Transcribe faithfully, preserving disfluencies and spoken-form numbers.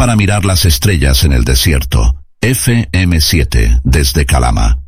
para mirar las estrellas en el desierto. F M siete desde Calama.